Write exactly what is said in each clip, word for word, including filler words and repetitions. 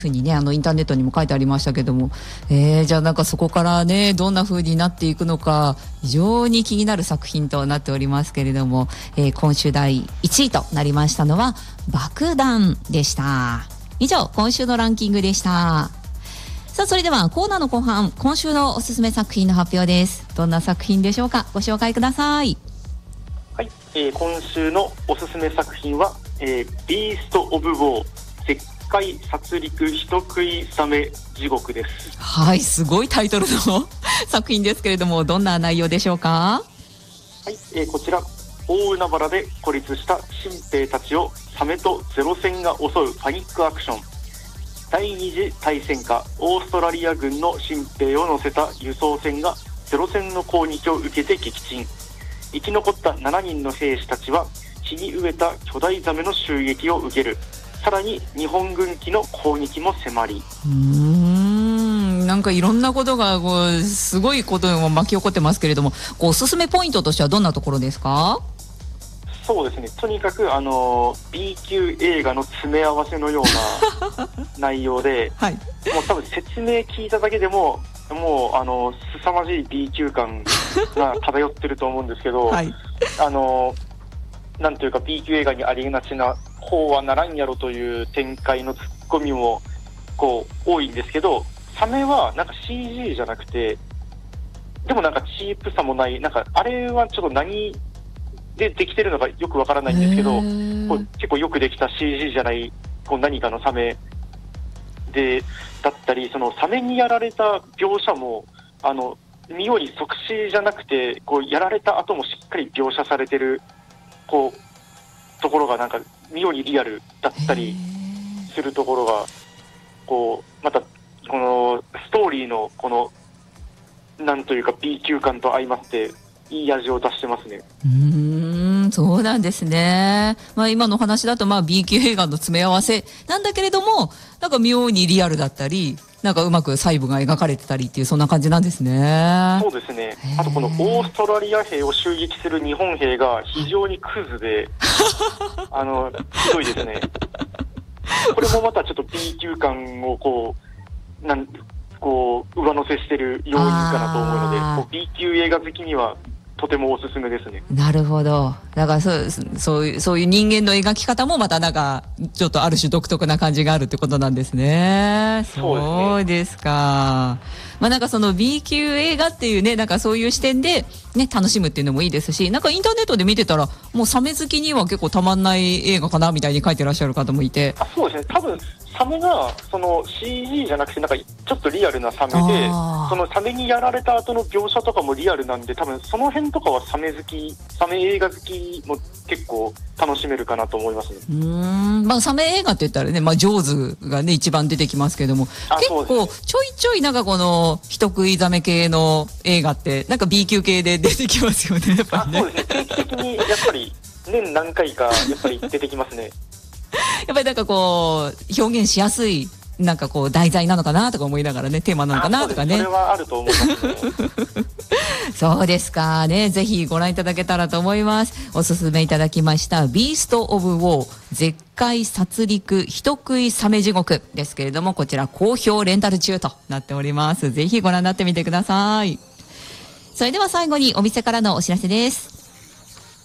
ふうにね、あのインターネットにも書いてありましたけども、えー、じゃあなんかそこからね、どんな風になっていくのか非常に気になる作品となっておりますけれども、えー、今週だいいちいとなりましたのは爆弾でした。以上、今週のランキングでした。さあ、それではコーナーの後半、今週のおすすめ作品の発表です。どんな作品でしょうか、ご紹介ください。 はい、えー、今週のおすすめ作品は、えー、ビースト・オブ・ウォー絶海殺戮人食いサメ地獄です。 はい、すごいタイトルの作品ですけれども、どんな内容でしょうか。 はい、えー、こちら大海原で孤立した新兵たちをサメとゼロ戦が襲うパニックアクション。第二次大戦下、オーストラリア軍の新兵を乗せた輸送船がゼロ戦の攻撃を受けて撃沈。生き残ったしちにんの兵士たちは血に飢えた巨大ザメの襲撃を受ける。さらに日本軍機の攻撃も迫り、 うーん、なんかいろんなことがこうすごいことが巻き起こってますけれども、こうおすすめポイントとしてはどんなところですか。 そうですね、とにかくあの B 級映画の詰め合わせのような内容で、はい、もう多分説明聞いただけでももうあの凄まじい B 級感が漂ってると思うんですけど、はい、あのなんというか B 級映画にありがちなこうはならんやろという展開のツッコミもこう多いんですけど、サメはなんか シージー じゃなくて、でもなんかチープさもない、なんかあれはちょっと何でできてるのかよくわからないんですけど、こう結構よくできた シージー じゃないこう何かのサメでだったり、そのサメにやられた描写もあの妙に即死じゃなくて、こうやられた後もしっかり描写されてるこうところがなんか妙にリアルだったりするところがこうまたこのストーリーのこのなんというか B 級感と相まっていい味を出してますね。 うーん、そうなんですね。まあ今の話だとまあ B 級映画の詰め合わせなんだけれども、なんか妙にリアルだったり、なんかうまく細部が描かれてたりっていうそんな感じなんですね。 そうですね。あとこのオーストラリア兵を襲撃する日本兵が非常にクズであのひどいですね。これもまたちょっと B 級感をこうなんこう上乗せしてる要因かなと思うので、こう B 級映画好きにはとてもおすすめですね。 なるほど。だからそう、そういう、そういう人間の描き方もまたなんか、ちょっとある種独特な感じがあるってことなんですね。 そうですね。 そうですか。まあなんかその B 級映画っていうね、なんかそういう視点でね、楽しむっていうのもいいですし、なんかインターネットで見てたら、もうサメ好きには結構たまんない映画かなみたいに書いてらっしゃる方もいて。 あ、そうですね。多分、サメが、その シージー じゃなくて、なんかちょっとリアルなサメで、そのサメにやられた後の描写とかもリアルなんで、多分その辺とかはサメ好き、サメ映画好きも結構楽しめるかなと思いますね。 うーん、まあサメ映画って言ったらね、まあジョーズがね一番出てきますけども、結構ちょいちょいなんかこの人食いザメ系の映画ってなんか B 級系で出てきますよね、やっぱりね。 あ、そうですね。定期的にやっぱり年何回かやっぱり出てきますね。 やっぱりなんかこう表現しやすいなんかこう題材なのかなとか思いながらね、テーマなのかなとかね。 それはあると思いますね。 そうですかね。ぜひご覧いただけたらと思います。おすすめいただきましたビースト・オブ・ウォー絶海殺戮人食いサメ地獄ですけれども、こちら好評レンタル中となっております。ぜひご覧になってみてください。それでは最後にお店からのお知らせです。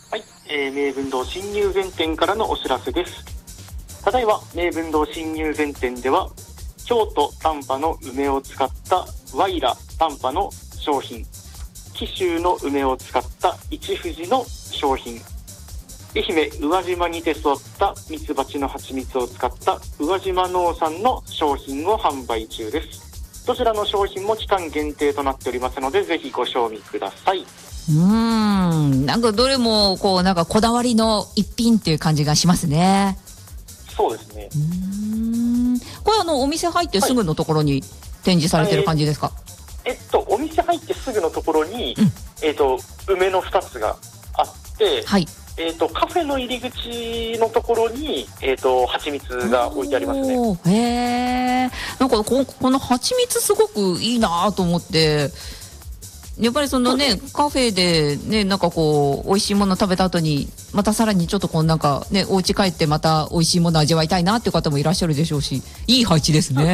はい、えー、名文堂新入善店からのお知らせです。ただいま名文堂新入善店では京都丹波の梅を使ったワイラ丹波の商品、紀州の梅を使った一富士の商品、愛媛宇和島にて育ったミツバチの蜂蜜を使った宇和島農産の商品を販売中です。どちらの商品も期間限定となっておりますので、ぜひご賞味ください。 うーん、なんかどれもこうなんかこだわりの一品っていう感じがしますね。 そうですね。 うーん、これあのお店入ってすぐのところに展示されてる感じですか。はいえっと、お店入ってすぐのところに、うん、えっと、梅のふたつがあって、はい、えっと、カフェの入り口のところに、えっと、蜂蜜が置いてありますね。 へー、なんかこ、この蜂蜜すごくいいなと思って、やっぱりそのね、カフェでね、なんかこう美味しいもの食べた後にまたさらにちょっとこうなんかね、お家帰ってまた美味しいもの味わいたいなっていう方もいらっしゃるでしょうし、いい配置ですね。